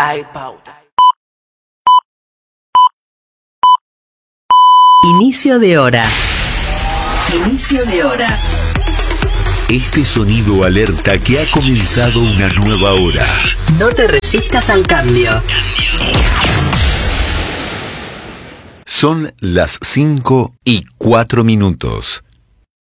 Hay pauta. Inicio de hora. Inicio de hora. Este sonido alerta que ha comenzado una nueva hora. No te resistas al cambio. Son las 5:04.